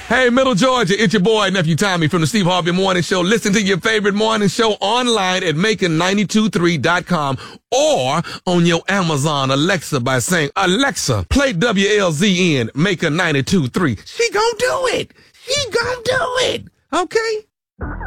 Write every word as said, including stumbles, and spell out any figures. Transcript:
Hey, Middle Georgia, it's your boy, Nephew Tommy from the Steve Harvey Morning Show. Listen to your favorite morning show online at making nine two three dot com or on your Amazon Alexa by saying, Alexa, play W L Z N, Maker ninety-two point three. She gonna do it. She gonna do it. Okay?